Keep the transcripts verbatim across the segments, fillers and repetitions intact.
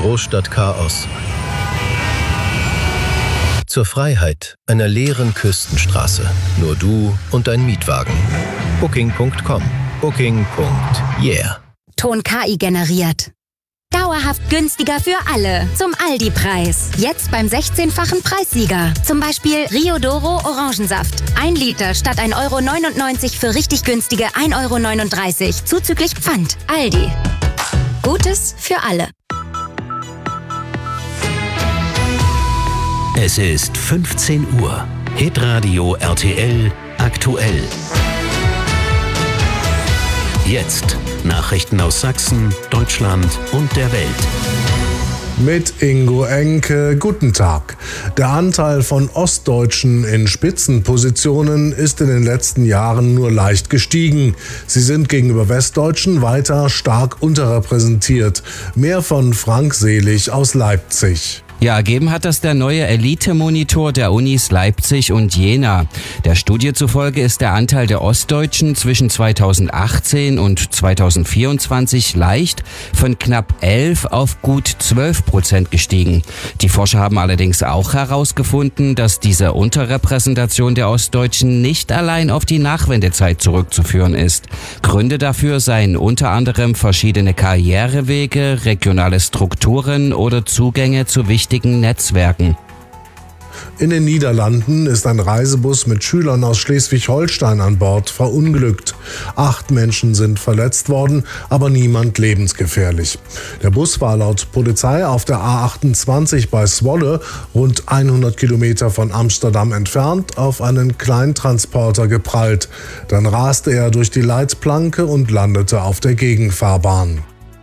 Großstadtchaos. Zur Freiheit einer leeren Küstenstraße. Nur du und dein Mietwagen. Booking Punkt com. Booking Punkt yeah. Ton K I generiert. Dauerhaft günstiger für alle. Zum Aldi-Preis. Jetzt beim sechzehnfachen Preissieger. Zum Beispiel Rio Doro Orangensaft. Ein Liter statt ein Euro neunundneunzig für richtig günstige ein Euro neununddreißig. Zuzüglich Pfand. Aldi. Gutes für alle. Es ist fünfzehn Uhr. Hitradio R T L aktuell. Jetzt Nachrichten aus Sachsen, Deutschland und der Welt. Mit Ingo Enke, guten Tag. Der Anteil von Ostdeutschen in Spitzenpositionen ist in den letzten Jahren nur leicht gestiegen. Sie sind gegenüber Westdeutschen weiter stark unterrepräsentiert. Mehr von Frank Selig aus Leipzig. Ja, ergeben hat das der neue Elite-Monitor der Unis Leipzig und Jena. Der Studie zufolge ist der Anteil der Ostdeutschen zwischen zweitausendachtzehn und zweitausendvierundzwanzig leicht von knapp elf auf gut zwölf Prozent gestiegen. Die Forscher haben allerdings auch herausgefunden, dass diese Unterrepräsentation der Ostdeutschen nicht allein auf die Nachwendezeit zurückzuführen ist. Gründe dafür seien unter anderem verschiedene Karrierewege, regionale Strukturen oder Zugänge zu wichtigen Netzwerken. In den Niederlanden ist ein Reisebus mit Schülern aus Schleswig-Holstein an Bord verunglückt. Acht Menschen sind verletzt worden, aber niemand lebensgefährlich. Der Bus war laut Polizei auf der A achtundzwanzig bei Zwolle, rund hundert Kilometer von Amsterdam entfernt, auf einen Kleintransporter geprallt. Dann raste er durch die Leitplanke und landete auf der Gegenfahrbahn.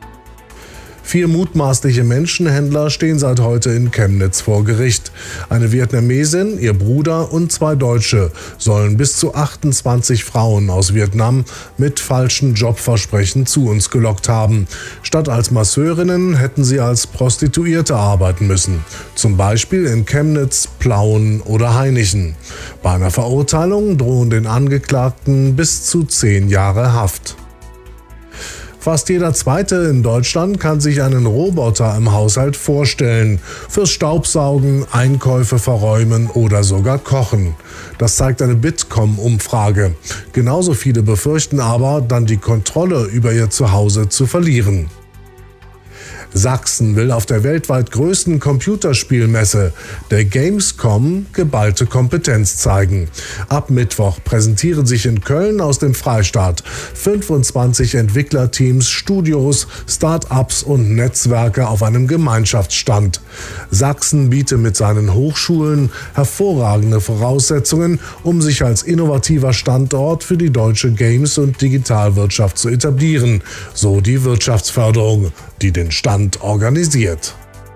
Vier mutmaßliche Menschenhändler stehen seit heute in Chemnitz vor Gericht. Eine Vietnamesin, ihr Bruder und zwei Deutsche sollen bis zu achtundzwanzig Frauen aus Vietnam mit falschen Jobversprechen zu uns gelockt haben. Statt als Masseurinnen hätten sie als Prostituierte arbeiten müssen. Zum Beispiel in Chemnitz, Plauen oder Hainichen. Bei einer Verurteilung drohen den Angeklagten bis zu zehn Jahre Haft. Fast jeder Zweite in Deutschland kann sich einen Roboter im Haushalt vorstellen. Fürs Staubsaugen, Einkäufe verräumen oder sogar kochen. Das zeigt eine Bitkom-Umfrage. Genauso viele befürchten aber, dann die Kontrolle über ihr Zuhause zu verlieren. Sachsen will auf der weltweit größten Computerspielmesse, der Gamescom, geballte Kompetenz zeigen. Ab Mittwoch präsentieren sich in Köln aus dem Freistaat fünfundzwanzig Entwicklerteams, Studios, Start-ups und Netzwerke auf einem Gemeinschaftsstand. Sachsen biete mit seinen Hochschulen hervorragende Voraussetzungen, um sich als innovativer Standort für die deutsche Games- und Digitalwirtschaft zu etablieren, so die Wirtschaftsförderung, die den Stand organisiert.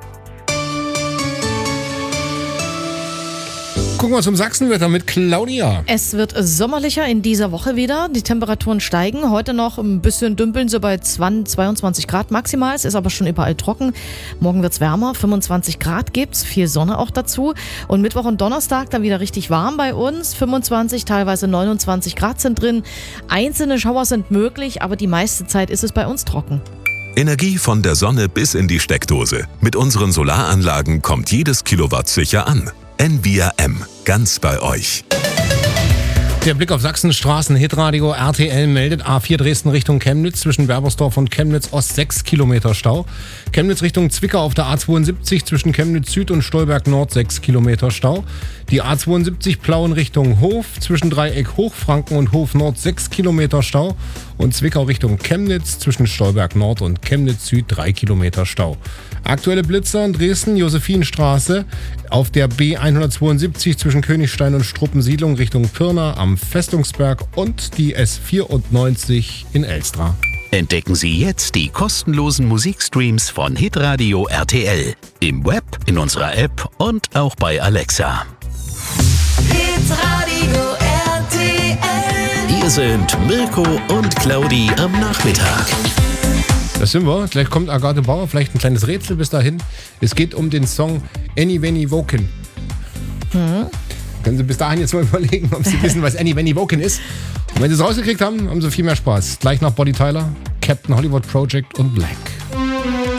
Gucken wir zum Sachsenwetter mit Claudia. Es wird sommerlicher in dieser Woche wieder. Die Temperaturen steigen. Heute noch ein bisschen dümpeln, so bei zweiundzwanzig Grad maximal. Es ist aber schon überall trocken. Morgen wird es wärmer. fünfundzwanzig Grad gibt's. Viel Sonne auch dazu. Und Mittwoch und Donnerstag dann wieder richtig warm bei uns. fünfundzwanzig, teilweise neunundzwanzig Grad sind drin. Einzelne Schauer sind möglich, aber die meiste Zeit ist es bei uns trocken. Energie von der Sonne bis in die Steckdose. Mit unseren Solaranlagen kommt jedes Kilowatt sicher an. N V I A M, ganz bei euch. Der Blick auf Sachsenstraßen, Hitradio R T L meldet A vier Dresden Richtung Chemnitz, zwischen Werbersdorf und Chemnitz Ost sechs Kilometer Stau. Chemnitz Richtung Zwickau auf der A zweiundsiebzig zwischen Chemnitz Süd und Stolberg Nord sechs Kilometer Stau. Die A zweiundsiebzig Plauen Richtung Hof zwischen Dreieck Hochfranken und Hof Nord sechs Kilometer Stau. Und Zwickau Richtung Chemnitz zwischen Stolberg Nord und Chemnitz Süd drei Kilometer Stau. Aktuelle Blitzer in Dresden, Josephinstraße auf der B hundertzweiundsiebzig zwischen Königstein und Struppensiedlung Richtung Pirna am Festungsberg und die S vierundneunzig in Elstra. Entdecken Sie jetzt die kostenlosen Musikstreams von Hitradio R T L. Im Web, in unserer App und auch bei Alexa. Hitradio R T L. Hier sind Mirko und Claudi am Nachmittag. Das sind wir. Gleich kommt Agathe Bauer, vielleicht ein kleines Rätsel bis dahin. Es geht um den Song Any Wenny Woken. Hm. Können Sie bis dahin jetzt mal überlegen, ob Sie wissen, was Any Wenny Woken ist. Und wenn Sie es rausgekriegt haben, haben Sie viel mehr Spaß. Gleich nach Bonnie Tyler, Captain Hollywood Project und Black.